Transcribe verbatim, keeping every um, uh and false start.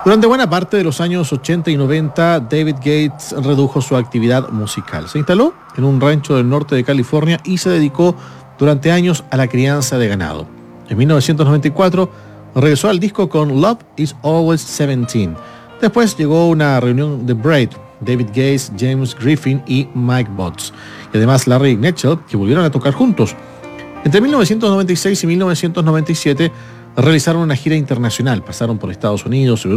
Durante buena parte de los años ochenta y noventa, David Gates redujo su actividad musical. Se instaló en un rancho del norte de California y se dedicó durante años a la crianza de ganado. En mil novecientos noventa y cuatro regresó al disco con Love is Always diecisiete. Después llegó una reunión de Braid, David Gates, James Griffin y Mike Botts. Y además Larry Knetchell, que volvieron a tocar juntos. Entre mil novecientos noventa y seis y mil novecientos noventa y siete realizaron una gira internacional. Pasaron por Estados Unidos,